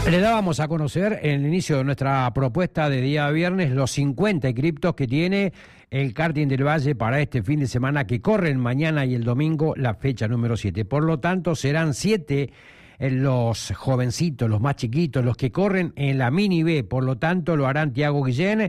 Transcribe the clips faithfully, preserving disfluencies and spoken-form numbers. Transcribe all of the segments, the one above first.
Le dábamos a conocer en el inicio de nuestra propuesta de día viernes los cincuenta criptos que tiene el karting del Valle para este fin de semana que corren mañana y el domingo, la fecha número siete. Por lo tanto, serán siete los jovencitos, los más chiquitos, los que corren en la Mini B. Por lo tanto, lo harán Tiago Guillén,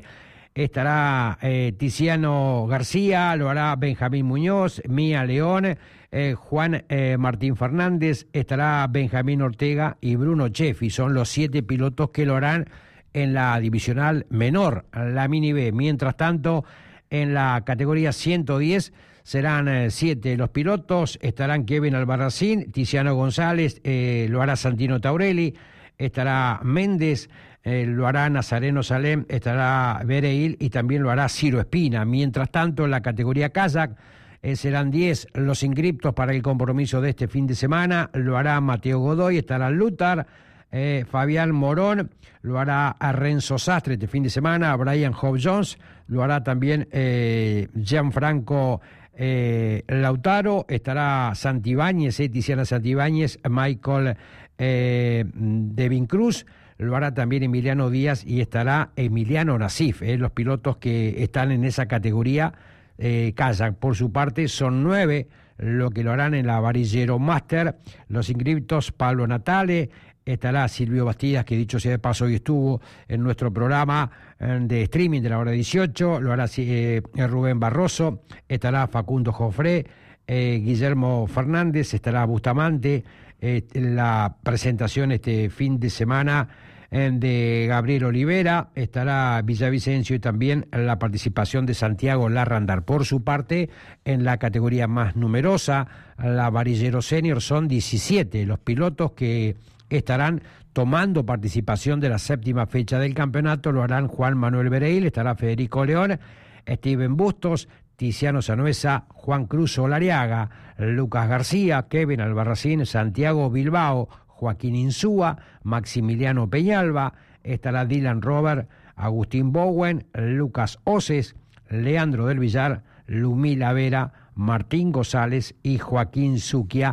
estará eh, Tiziano García, lo hará Benjamín Muñoz, Mía León, eh, Juan eh, Martín Fernández, estará Benjamín Ortega y Bruno Cheffi. Son los siete pilotos que lo harán en la divisional menor, la Mini B. Mientras tanto, en la categoría ciento diez serán eh, siete los pilotos, estarán Kevin Albarracín, Tiziano González, eh, lo hará Santino Taurelli, estará Méndez, eh, lo hará Nazareno Salem, estará Bereil y también lo hará Ciro Espina. Mientras tanto, en la categoría kayak eh, serán diez los inscriptos para el compromiso de este fin de semana, lo hará Mateo Godoy, estará Lutar, eh, Fabián Morón, lo hará a Renzo Sastre este fin de semana, Brian Hope Jones, lo hará también eh, Gianfranco eh, Lautaro, estará Santibáñez, eh, Tiziana Santibáñez, Michael eh, Devin Cruz, lo hará también Emiliano Díaz y estará Emiliano Nasif, eh, los pilotos que están en esa categoría eh, kayak. Por su parte, son nueve lo que lo harán en la Varillero Master. Los inscriptos: Pablo Natale, estará Silvio Bastidas, que dicho sea de paso hoy estuvo en nuestro programa eh, de streaming de la hora dieciocho, lo hará eh, Rubén Barroso, estará Facundo Jofré, eh, Guillermo Fernández, estará Bustamante, eh, la presentación este fin de semana eh, de Gabriel Olivera, estará Villavicencio y también la participación de Santiago Larrandar. Por su parte, en la categoría más numerosa, la Varillero Senior, son diecisiete los pilotos que estarán tomando participación de la séptima fecha del campeonato. Lo harán Juan Manuel Bereil, estará Federico León, Steven Bustos, Tiziano Sanuesa, Juan Cruz Solariaga, Lucas García, Kevin Albarracín, Santiago Bilbao, Joaquín Insúa, Maximiliano Peñalba, estará Dylan Robert, Agustín Bowen, Lucas Oces, Leandro del Villar, Lumila Vera, Martín González y Joaquín Suquia,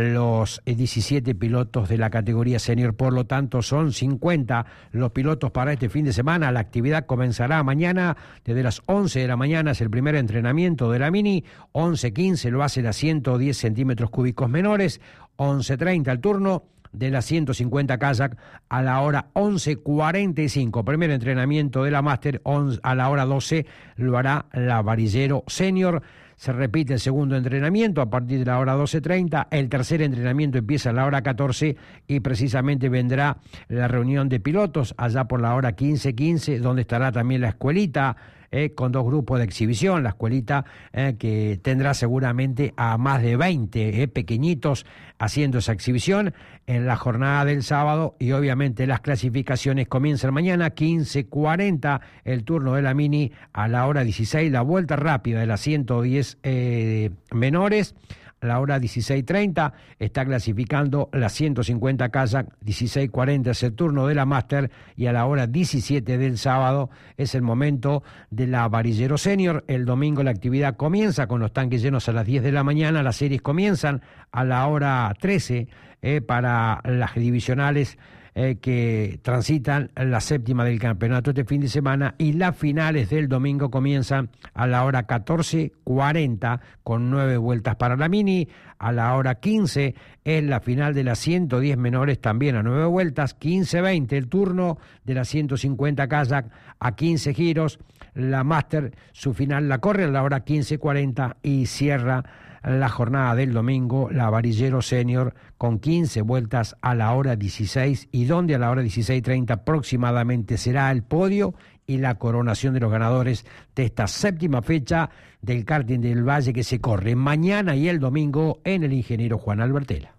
los diecisiete pilotos de la categoría senior. Por lo tanto, son cincuenta los pilotos para este fin de semana. La actividad comenzará mañana desde las once de la mañana, es el primer entrenamiento de la Mini. once quince lo hace la ciento diez centímetros cúbicos menores, once treinta el turno de la ciento cincuenta kayak, a la hora once cuarenta y cinco, primer entrenamiento de la Master. A la hora doce lo hará la Varillero Senior. Se repite el segundo entrenamiento a partir de la hora doce treinta, el tercer entrenamiento empieza a la hora catorce y precisamente vendrá la reunión de pilotos allá por la hora quince quince, donde estará también la escuelita, eh, con dos grupos de exhibición, la escuelita eh, que tendrá seguramente a más de veinte eh, pequeñitos haciendo esa exhibición en la jornada del sábado. Y obviamente las clasificaciones comienzan mañana quince cuarenta, el turno de la Mini, a la hora dieciséis la vuelta rápida de las ciento diez eh, menores. A la hora dieciséis treinta está clasificando la ciento cincuenta kayak, dieciséis cuarenta es el turno de la Master y a la hora diecisiete del sábado es el momento de la Varillero Senior. El domingo la actividad comienza con los tanques llenos a las diez de la mañana, las series comienzan a la hora trece eh, para las divisionales Eh, que transitan la séptima del campeonato este fin de semana, y las finales del domingo comienzan a la hora catorce cuarenta con nueve vueltas para la Mini. A la hora quince es la final de las ciento diez menores, también a nueve vueltas. quince veinte el turno de la ciento cincuenta kayak a quince giros. La Master, su final la corre a la hora quince cuarenta y cierra la jornada del domingo la Varillero Senior con quince vueltas a la hora dieciséis, y donde a la hora dieciséis treinta aproximadamente será el podio y la coronación de los ganadores de esta séptima fecha del karting del Valle, que se corre mañana y el domingo en el Ingeniero Juan Albertela.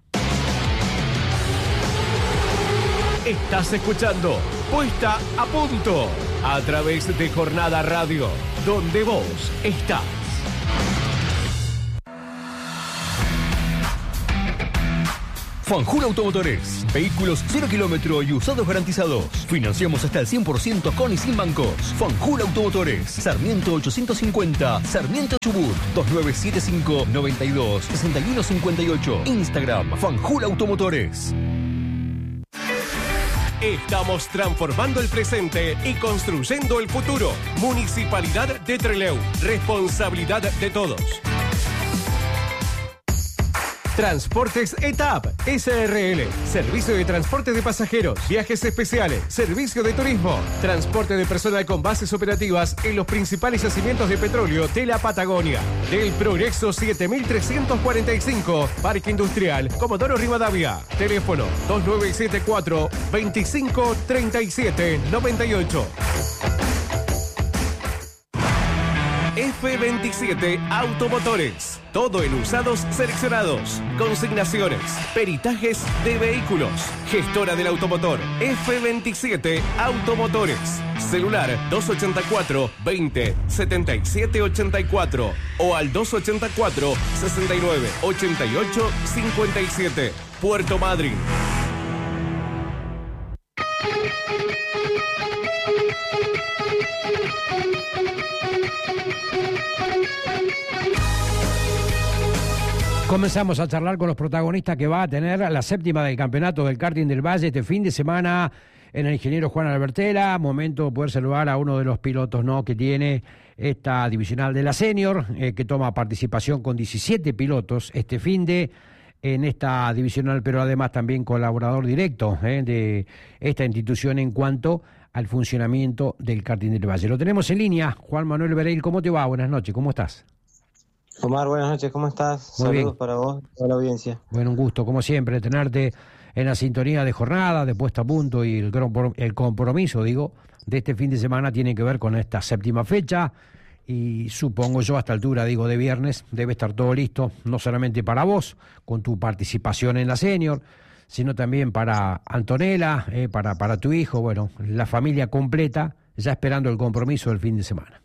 Estás escuchando Puesta a Punto a través de Jornada Radio, donde vos estás. Fanjul Automotores. Vehículos cero kilómetro y usados garantizados. Financiamos hasta el cien por ciento con y sin bancos. Fanjul Automotores. Sarmiento ochocientos cincuenta. Sarmiento Chubut. dos nueve siete cinco, noventa y dos, sesenta y uno cincuenta y ocho. Instagram. Fanjul Automotores. Estamos transformando el presente y construyendo el futuro. Municipalidad de Trelew. Responsabilidad de todos. Transportes ETAP, S R L, servicio de transporte de pasajeros, viajes especiales, servicio de turismo, transporte de personal con bases operativas en los principales yacimientos de petróleo de la Patagonia. Del Progreso siete mil trescientos cuarenta y cinco, Parque Industrial, Comodoro Rivadavia. Teléfono dos nueve siete cuatro, veinticinco, treinta y siete, noventa y ocho. F veintisiete Automotores. Todo en usados seleccionados. Consignaciones. Peritajes de vehículos. Gestora del automotor. F veintisiete Automotores. Celular dos ochenta y cuatro, veinte, setenta y siete ochenta y cuatro o al dos ochenta y cuatro, sesenta y nueve, ochenta y ocho, cincuenta y siete. Puerto Madryn. Comenzamos a charlar con los protagonistas que va a tener la séptima del campeonato del karting del Valle este fin de semana en el ingeniero Juan Albertela. Momento de poder saludar a uno de los pilotos, ¿no?, que tiene esta divisional de la senior, eh, que toma participación con diecisiete pilotos este fin de en esta divisional, pero además también colaborador directo eh, de esta institución en cuanto al funcionamiento del karting del Valle. Lo tenemos en línea. Juan Manuel Bereil, ¿cómo te va? Buenas noches, ¿cómo estás? Omar, buenas noches, ¿cómo estás? Muy Saludos bien. para vos y toda la audiencia. Bueno, un gusto, como siempre, tenerte en la sintonía de jornada, de puesta a punto, y el, el compromiso, digo, de este fin de semana tiene que ver con esta séptima fecha, y supongo yo a esta altura, digo, de viernes, debe estar todo listo, no solamente para vos, con tu participación en la senior, sino también para Antonella, eh, para, para tu hijo, bueno, la familia completa, ya esperando el compromiso del fin de semana.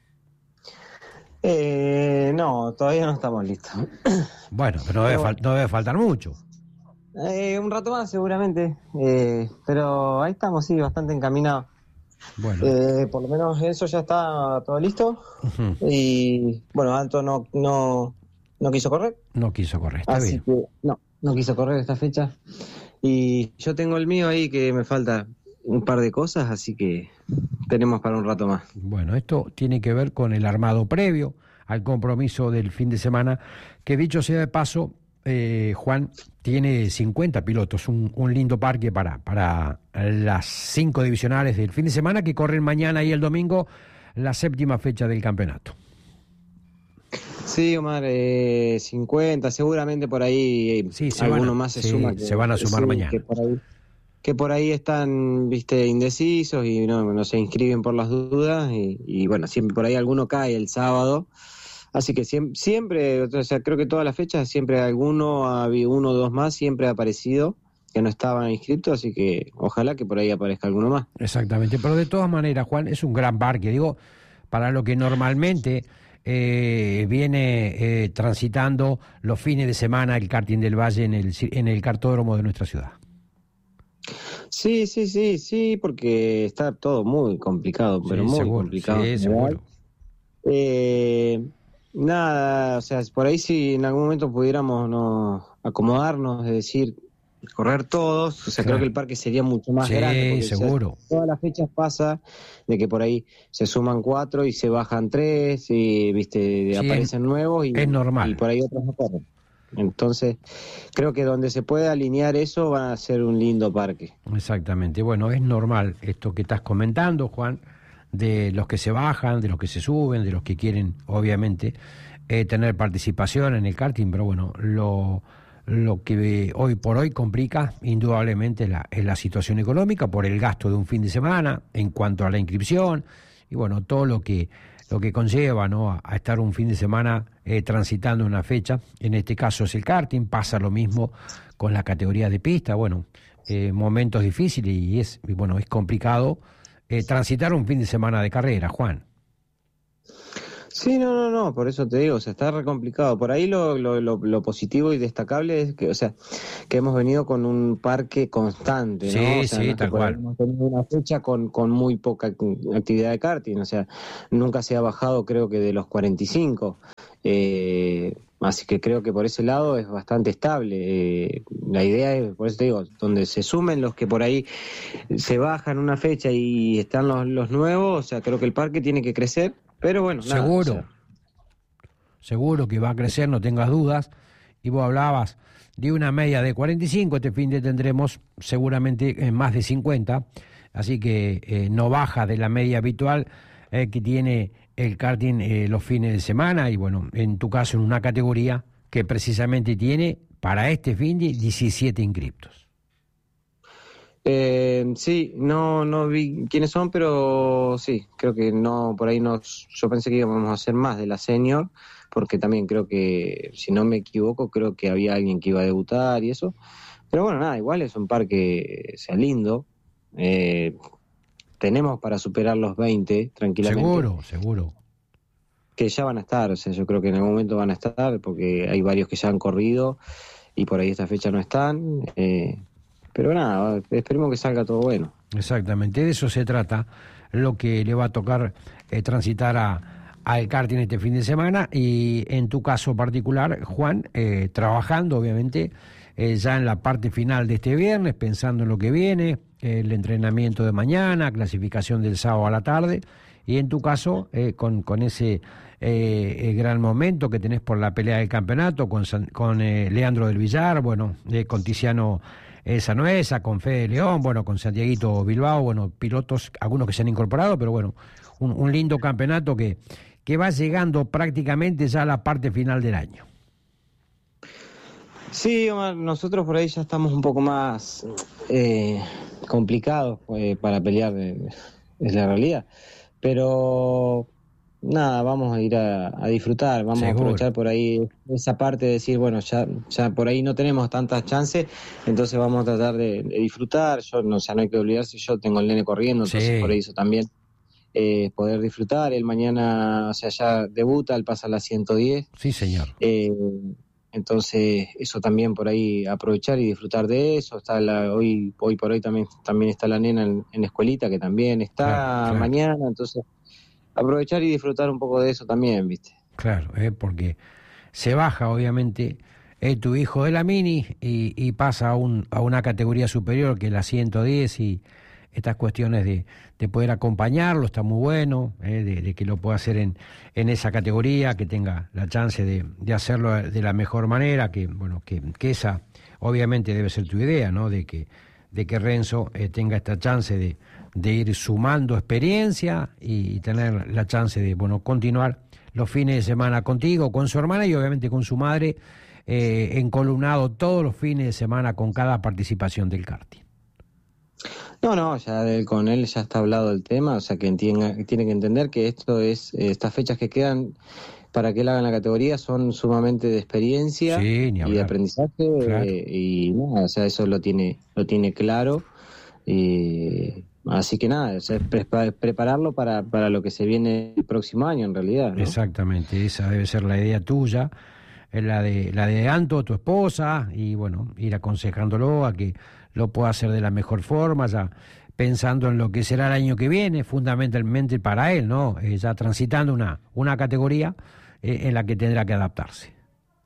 Eh, no, todavía no estamos listos. Bueno, pero no debe, fal- no debe faltar mucho. Eh, un rato más seguramente, eh, pero ahí estamos, sí, bastante encaminados. Bueno. Eh, por lo menos eso ya está todo listo. Uh-huh. Y bueno, Anto no, no, no quiso correr. No quiso correr, está Así bien. que no, no quiso correr esta fecha. Y yo tengo el mío ahí que me falta un par de cosas, así que tenemos para un rato más. Bueno, esto tiene que ver con el armado previo al compromiso del fin de semana, que dicho sea de paso, eh, Juan, tiene cincuenta pilotos, un, un lindo parque para, para las cinco divisionales del fin de semana que corren mañana y el domingo, la séptima fecha del campeonato. Sí, Omar, eh, cincuenta, seguramente por ahí sí, se alguno a, más se sí, suma. Que, se van a sumar sí, mañana. Que por ahí, que por ahí están, viste, indecisos y no, no se inscriben por las dudas y, y bueno, siempre por ahí alguno cae el sábado. Así que siempre, siempre, o sea, creo que todas las fechas siempre alguno, había uno o dos más, siempre ha aparecido que no estaban inscritos, así que ojalá que por ahí aparezca alguno más. Exactamente, pero de todas maneras, Juan, es un gran parque, digo, para lo que normalmente eh, viene eh, transitando los fines de semana el karting del Valle en el, en el cartódromo de nuestra ciudad. Sí, sí, sí, sí, porque está todo muy complicado, pero sí, muy seguro, complicado. Sí, seguro. Eh, nada, o sea, por ahí si en algún momento pudiéramos no acomodarnos, es decir, correr todos, o sea, claro. Creo que el parque sería mucho más sí, grande. Porque, seguro. O sea, todas las fechas pasa de que por ahí se suman cuatro y se bajan tres y, viste, sí, aparecen es, nuevos y, es normal. y por ahí otros no corren. Entonces, creo que donde se pueda alinear eso va a ser un lindo parque. Exactamente. Bueno, es normal esto que estás comentando, Juan, de los que se bajan, de los que se suben, de los que quieren, obviamente, eh, tener participación en el karting, pero bueno, lo, lo que hoy por hoy complica indudablemente la, es la situación económica por el gasto de un fin de semana en cuanto a la inscripción y bueno, todo lo que lo que conlleva, ¿no?, a, a estar un fin de semana eh, transitando una fecha. En este caso es el karting, pasa lo mismo con la categoría de pista, bueno, eh, momentos difíciles y es y bueno es complicado eh, transitar un fin de semana de carrera, Juan. Sí, no, no, no, por eso te digo, o sea, está re complicado. Por ahí lo, lo, lo, lo positivo y destacable es que, o sea, que hemos venido con un parque constante, ¿no? Sí, o sea, sí, no tal por cual. ahí hemos tenido una fecha con, con muy poca actividad de karting, o sea, nunca se ha bajado, creo que de los cuarenta y cinco. Eh, así que creo que por ese lado es bastante estable. Eh, la idea es, por eso te digo, donde se sumen los que por ahí se bajan una fecha y están los, los nuevos, o sea, creo que el parque tiene que crecer, pero bueno, nada, Seguro, o sea, seguro que va a crecer, no tengas dudas. Y vos hablabas de una media de cuarenta y cinco, este fin de tendremos seguramente más de cincuenta, así que eh, no baja de la media habitual eh, que tiene el karting eh, los fines de semana, y bueno, en tu caso en una categoría que precisamente tiene para este fin de diecisiete inscriptos. Eh, sí, no no vi quiénes son, pero sí, creo que no, por ahí no, yo pensé que íbamos a hacer más de la senior, porque también creo que, si no me equivoco, creo que había alguien que iba a debutar y eso, pero bueno, nada, igual es un parque, sea lindo, eh, tenemos para superar los veinte tranquilamente. Seguro, seguro. Que ya van a estar, o sea, yo creo que en algún momento van a estar, porque hay varios que ya han corrido y por ahí esta fecha no están, eh, pero nada, esperemos que salga todo bueno. Exactamente, de eso se trata, lo que le va a tocar eh, transitar a, al karting este fin de semana, y en tu caso particular, Juan, eh, trabajando obviamente eh, ya en la parte final de este viernes, pensando en lo que viene, eh, el entrenamiento de mañana, clasificación del sábado a la tarde, y en tu caso eh, con, con ese eh, gran momento que tenés por la pelea del campeonato, con, San, con eh, Leandro del Villar, bueno, eh, con Tiziano esa Nuesa, con Fede León, bueno, con Santiaguito Bilbao, bueno, pilotos, algunos que se han incorporado, pero bueno, un, un lindo campeonato que, que va llegando prácticamente ya a la parte final del año. Sí, Omar, nosotros por ahí ya estamos un poco más eh, complicados eh, para pelear, eh, es la realidad, pero nada, vamos a ir a, a disfrutar, vamos Seguro. a aprovechar por ahí esa parte de decir, bueno, ya ya por ahí no tenemos tantas chances, entonces vamos a tratar de, de disfrutar. Yo no, o sea, no hay que olvidarse, yo tengo el nene corriendo, entonces Sí. por eso también eh, poder disfrutar. Él mañana, o sea, ya debuta, él pasa a la ciento diez, Sí, señor. eh, entonces eso también por ahí aprovechar y disfrutar de eso. Está la, hoy hoy por hoy también también está la nena en, en escuelita, que también está Claro, claro. mañana, entonces aprovechar y disfrutar un poco de eso también, ¿viste? Claro, eh, porque se baja obviamente eh, tu hijo de la Mini y, y pasa a, un, a una categoría superior que es la ciento diez, y estas cuestiones de, de poder acompañarlo está muy bueno, eh, de, de que lo pueda hacer en, en esa categoría, que tenga la chance de, de hacerlo de la mejor manera, que bueno, que, que esa obviamente debe ser tu idea, ¿no? De que, de que Renzo eh, tenga esta chance de, de ir sumando experiencia y, y tener la chance de, bueno, continuar los fines de semana contigo, con su hermana y obviamente con su madre, eh, encolumnado todos los fines de semana con cada participación del karting. No, no, ya de- con él ya está hablado el tema, o sea que entienda, tiene que entender que esto es, eh, estas fechas que quedan para que él haga la categoría son sumamente de experiencia Sí, ni y de hablar. aprendizaje, Claro. eh, y nada, o sea, eso lo tiene, lo tiene claro, y así que nada, o sea, es prepa- prepararlo para, para lo que se viene el próximo año en realidad, ¿no? Exactamente, esa debe ser la idea tuya, eh, la de la de Anto, tu esposa, y bueno, ir aconsejándolo a que lo pueda hacer de la mejor forma, ya pensando en lo que será el año que viene, fundamentalmente para él, ¿no? Eh, ya transitando una, una categoría eh, en la que tendrá que adaptarse.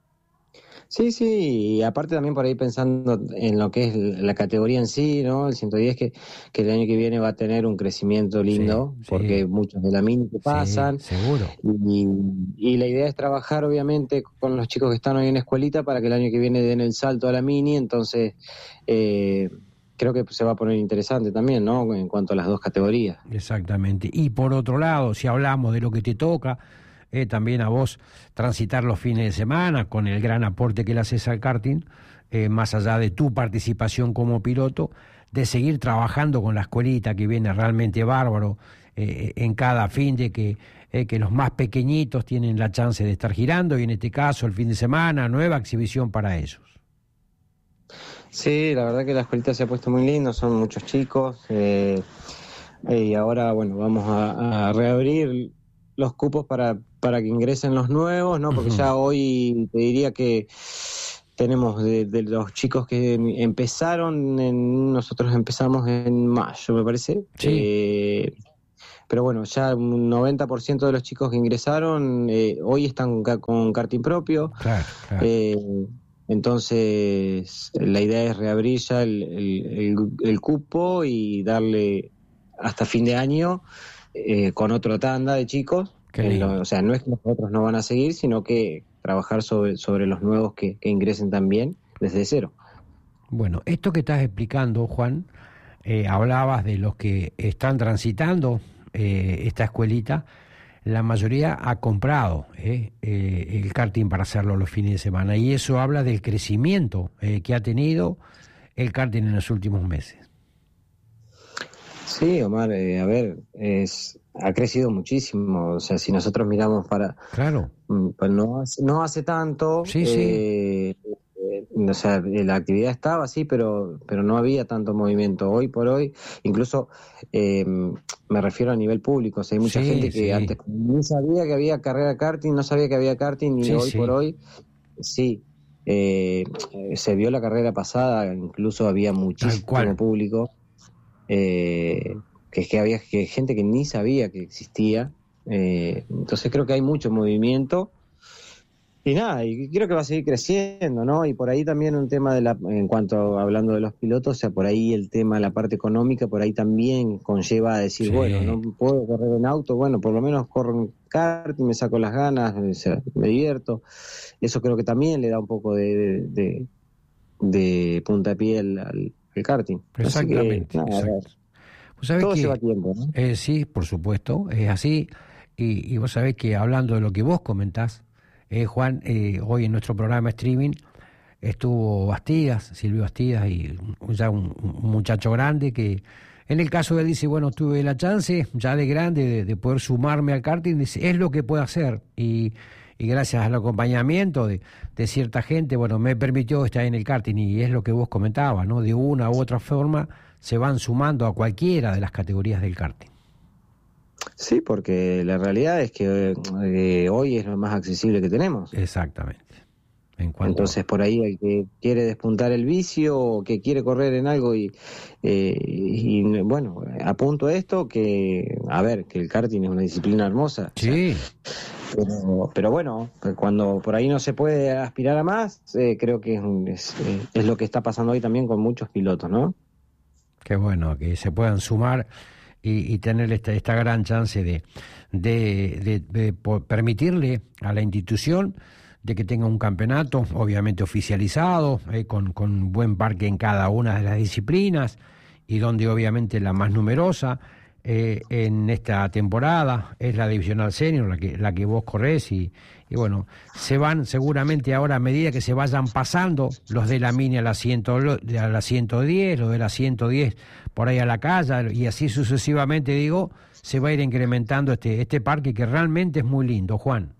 Sí, sí, y aparte también por ahí pensando en lo que es la categoría en sí, ¿no? El ciento diez que, que el año que viene va a tener un crecimiento lindo, Sí, sí. porque muchos de la mini que pasan, Sí, seguro. y, y la idea es trabajar obviamente con los chicos que están hoy en escuelita para que el año que viene den el salto a la mini, entonces eh, creo que se va a poner interesante también, ¿no? En cuanto a las dos categorías. Exactamente. Y por otro lado, si hablamos de lo que te toca, eh, también a vos transitar los fines de semana con el gran aporte que le haces al karting, eh, más allá de tu participación como piloto, de seguir trabajando con la escuelita, que viene realmente bárbaro, eh, en cada fin de que, eh, que los más pequeñitos tienen la chance de estar girando, y en este caso el fin de semana, nueva exhibición para ellos. Sí, la verdad que la escuelita se ha puesto muy lindo, son muchos chicos, eh, eh, y ahora, bueno, vamos a, a reabrir los cupos para, para que ingresen los nuevos, ¿no? Porque Ujú. ya hoy te diría que tenemos de, de los chicos que empezaron, en, nosotros empezamos en mayo, me parece. Sí. Eh, pero bueno, ya un noventa por ciento de los chicos que ingresaron eh, hoy están ca- con karting propio. Claro, claro. Eh, entonces, la idea es reabrir ya el, el, el, el cupo y darle hasta fin de año eh, con otra tanda de chicos. En lo, o sea, no es que los otros no van a seguir, sino que trabajar sobre, sobre los nuevos que, que ingresen también desde cero. Bueno, esto que estás explicando, Juan, eh, hablabas de los que están transitando eh, esta escuelita, la mayoría ha comprado eh, eh, el karting para hacerlo los fines de semana, y eso habla del crecimiento eh, que ha tenido el karting en los últimos meses. Sí, Omar, eh, a ver, es, ha crecido muchísimo. O sea, si nosotros miramos para... Claro. Pues no hace, no hace tanto. Sí, eh, sí. Eh, o sea, la actividad estaba, sí, pero, pero no había tanto movimiento. Hoy por hoy, incluso eh, me refiero a nivel público. O sea, hay mucha sí, gente que sí. antes ni sabía que había carrera karting, no sabía que había karting, y sí, hoy sí. por hoy, sí. Eh, se vio la carrera pasada, incluso había muchísimo público. Eh, que es que había que gente que ni sabía que existía, eh, entonces creo que hay mucho movimiento y nada, y creo que va a seguir creciendo, ¿no? Y por ahí también un tema de la, en cuanto hablando de los pilotos, o sea, por ahí el tema, la parte económica, por ahí también conlleva a decir, sí. bueno, no puedo correr en auto, bueno, por lo menos corro en kart y me saco las ganas, o sea, me divierto. Eso creo que también le da un poco de, de, de, de puntapié al, al, al karting. Exactamente, Así que, nada, exacto. Vos sabés todo que, lleva tiempo, ¿no? Eh, sí, por supuesto, es así. Y, y vos sabés que hablando de lo que vos comentás, eh, Juan, eh, hoy en nuestro programa streaming estuvo Bastidas, Silvio Bastidas, y ya un, un muchacho grande que, en el caso de él, dice, bueno, tuve la chance ya de grande de, de poder sumarme al karting, dice, es lo que puedo hacer. Y, y gracias al acompañamiento de, de cierta gente, bueno, me permitió estar en el karting, y es lo que vos comentabas, ¿no? De una u otra forma se van sumando a cualquiera de las categorías del karting. Sí, porque la realidad es que eh, hoy es lo más accesible que tenemos. Exactamente. En cuanto... Entonces, por ahí el que quiere despuntar el vicio o que quiere correr en algo y, eh, y bueno, apunto a esto, que, a ver, que el karting es una disciplina hermosa. Sí. O sea, pero, pero bueno, cuando por ahí no se puede aspirar a más, eh, creo que es, es, es lo que está pasando hoy también con muchos pilotos, ¿no? Qué bueno, que se puedan sumar y, y tener esta, esta gran chance de, de, de, de, de permitirle a la institución de que tenga un campeonato, obviamente oficializado, eh, con, con buen parque en cada una de las disciplinas, y donde obviamente la más numerosa eh, en esta temporada es la divisional senior, la que, la que vos corres, y, y bueno, se van seguramente ahora, a medida que se vayan pasando los de la mini a la, ciento, a la ciento diez, los de la ciento diez por ahí a la calle, y así sucesivamente, digo, se va a ir incrementando este, este parque que realmente es muy lindo, Juan.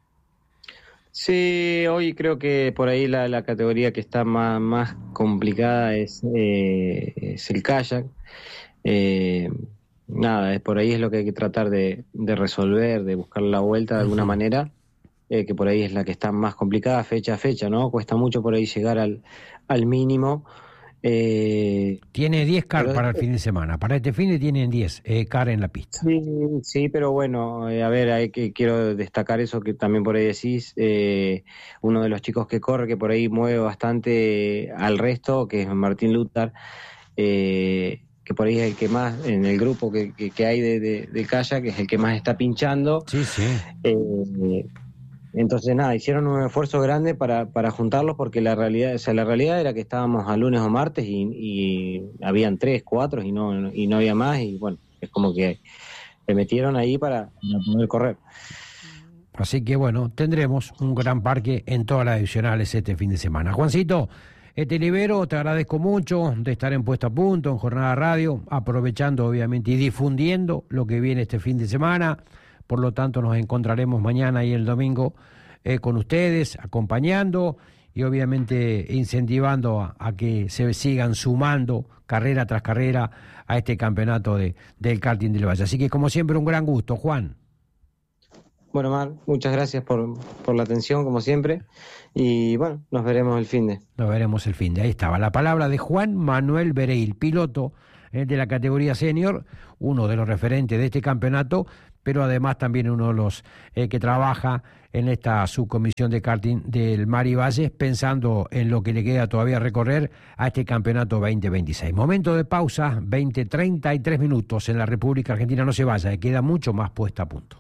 Sí, hoy creo que por ahí la, la categoría que está más, más complicada es, eh, es el kayak. Eh, nada, es por ahí es lo que hay que tratar de, de resolver, de buscar la vuelta de alguna uh-huh. manera, eh, que por ahí es la que está más complicada fecha a fecha, ¿no? Cuesta mucho por ahí llegar al, al mínimo. Eh, tiene diez car pero, para el fin de semana, para este fin de tienen diez eh, car en la pista. Sí, sí, pero bueno, eh, a ver, hay que quiero destacar eso que también por ahí decís, eh, uno de los chicos que corre, que por ahí mueve bastante al resto, que es Martín Lutar, eh, que por ahí es el que más, en el grupo que, que, que hay de, de, de kayak, que es el que más está pinchando. Sí, sí. Eh, Entonces, nada, hicieron un esfuerzo grande para, para juntarlos, porque la realidad, o sea, la realidad era que estábamos a lunes o martes y, y habían tres, cuatro y no, y no había más, y bueno, es como que le metieron ahí para, para poder correr. Así que bueno, tendremos un gran parque en todas las divisionales este fin de semana. Juancito, te libero, te agradezco mucho de estar en Puesto a Punto, en Jornada Radio, aprovechando obviamente y difundiendo lo que viene este fin de semana. Por lo tanto, nos encontraremos mañana y el domingo eh, con ustedes, acompañando y obviamente incentivando a, a que se sigan sumando carrera tras carrera a este campeonato de, del karting del Valle. Así que, como siempre, un gran gusto, Juan. Bueno, Mar, muchas gracias por, por la atención, como siempre. Y bueno, nos veremos el fin de. Nos veremos el fin de. Ahí estaba la palabra de Juan Manuel Bereil, piloto eh, de la categoría senior, uno de los referentes de este campeonato, pero además también uno de los eh, que trabaja en esta subcomisión de karting del Mari Valles, pensando en lo que le queda todavía recorrer a este campeonato veinte veintiséis. Momento de pausa, veinte treinta y tres minutos en la República Argentina. No se vaya, queda mucho más puesta a punto.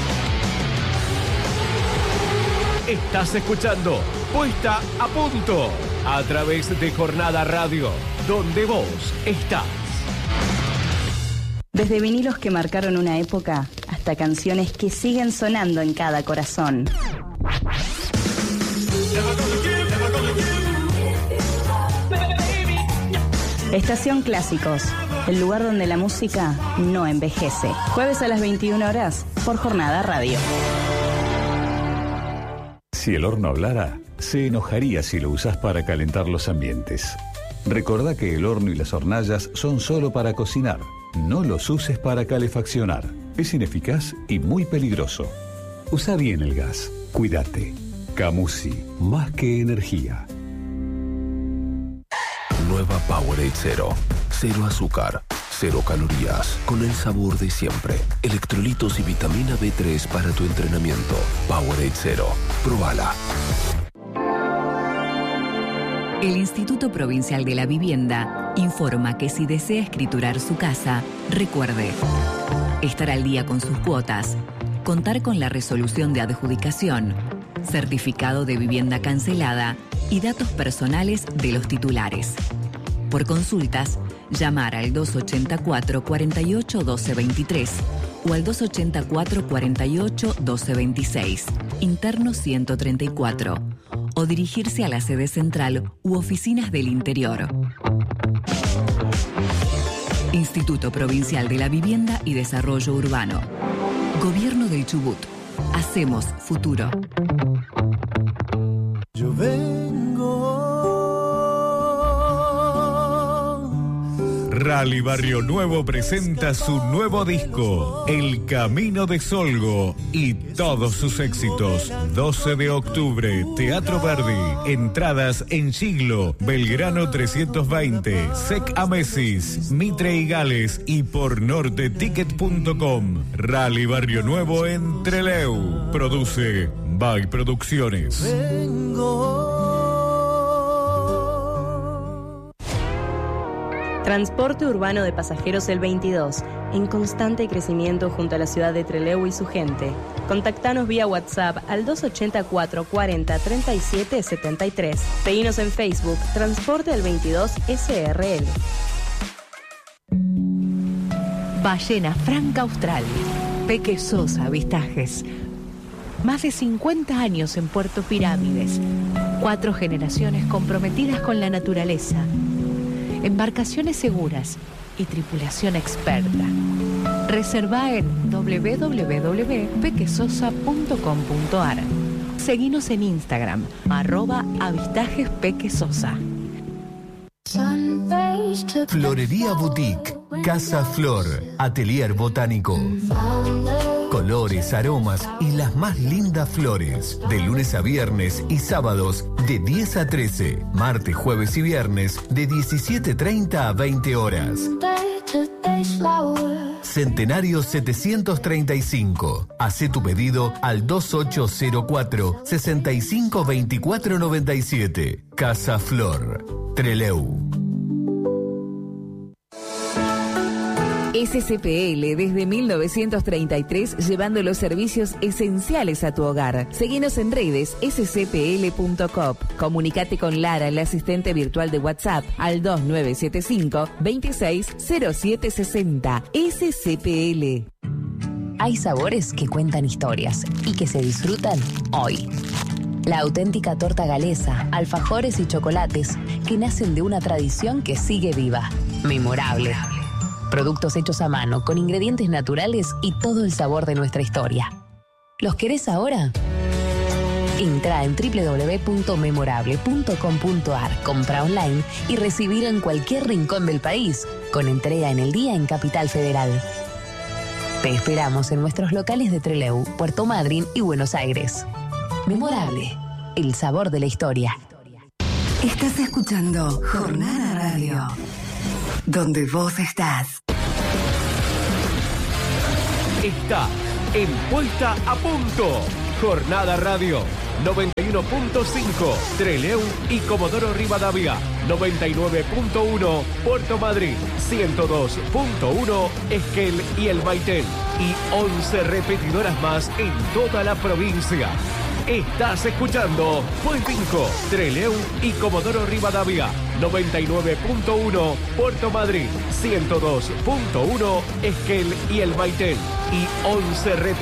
Estás escuchando Puesta a Punto a través de Jornada Radio, donde vos estás. Desde vinilos que marcaron una época hasta canciones que siguen sonando en cada corazón. Estación Clásicos, el lugar donde la música no envejece. Jueves a las veintiuna horas por Jornada Radio. Si el horno hablara, se enojaría si lo usás para calentar los ambientes. Recordá que el horno y las hornallas son solo para cocinar. No los uses para calefaccionar. Es ineficaz y muy peligroso. Usa bien el gas. Cuídate. Camusi, más que energía. Nueva Powerade Cero. Cero azúcar, cero calorías, con el sabor de siempre. Electrolitos y vitamina B tres para tu entrenamiento. Powerade Cero. Probala. El Instituto Provincial de la Vivienda informa que si desea escriturar su casa, recuerde estar al día con sus cuotas, contar con la resolución de adjudicación, certificado de vivienda cancelada y datos personales de los titulares. Por consultas, llamar al dos ochenta y cuatro, cuarenta y ocho, doce veintitrés o al dos ochenta y cuatro, cuarenta y ocho, doce veintiséis, interno ciento treinta y cuatro, o dirigirse a la sede central u oficinas del interior. Instituto Provincial de la Vivienda y Desarrollo Urbano. Gobierno del Chubut. Hacemos futuro. Yo vengo. Rally Barrio Nuevo presenta su nuevo disco, El Camino de Solgo, y todos sus éxitos. doce de octubre, Teatro Verdi. Entradas en Siglo, Belgrano trescientos veinte, Sec Amesis, Mitre y Gales y por norte ticket punto com. Rally Barrio Nuevo en Trelew. Produce By Producciones. Vengo. Transporte urbano de pasajeros El veintidós, en constante crecimiento junto a la ciudad de Trelew y su gente. Contactanos vía WhatsApp al dos ochenta y cuatro, cuarenta, treinta y siete, setenta y tres. Seguinos en Facebook, Transporte El veintidós S R L. Ballena Franca Austral. Peque Sosa Avistajes. Más de cincuenta años en Puerto Pirámides. Cuatro generaciones comprometidas con la naturaleza. Embarcaciones seguras y tripulación experta. Reserva en doble u doble u doble u punto pequesosa punto com punto a r. Seguinos en Instagram, arroba avistajespequesosa. Florería Boutique, Casa Flor, Atelier Botánico. Colores, aromas y las más lindas flores. De lunes a viernes y sábados de diez a trece. Martes, jueves y viernes de diecisiete treinta a veinte horas. Centenario setecientos treinta y cinco. Hacé tu pedido al dos ocho cero cuatro, sesenta y cinco veinticuatro noventa y siete. Casa Flor, Trelew. S C P L desde mil novecientos treinta y tres, llevando los servicios esenciales a tu hogar. Seguinos en redes s c p l punto com. Comunicate con Lara, la asistente virtual de WhatsApp, al dos nueve siete cinco, veintiséis cero siete sesenta. S C P L. Hay sabores que cuentan historias y que se disfrutan hoy. La auténtica torta galesa, alfajores y chocolates que nacen de una tradición que sigue viva. Memorable. Productos hechos a mano, con ingredientes naturales y todo el sabor de nuestra historia. ¿Los querés ahora? Entra en doble u doble u doble u punto memorable punto com punto a r, compra online y recibir en cualquier rincón del país, con entrega en el día en Capital Federal. Te esperamos en nuestros locales de Trelew, Puerto Madryn y Buenos Aires. Memorable, el sabor de la historia. Estás escuchando Jornada Radio, donde vos estás. Está en Puesta a Punto. Jornada Radio noventa y uno punto cinco Trelew y Comodoro Rivadavia, noventa y nueve punto uno Puerto Madryn, ciento dos punto uno Esquel y El Baitel y once repetidoras más en toda la provincia. Estás escuchando Fuentinco, Trelew y Comodoro Rivadavia, noventa y nueve punto uno Puerto Madryn, ciento dos punto uno Esquel y El Baitel y once repetidoras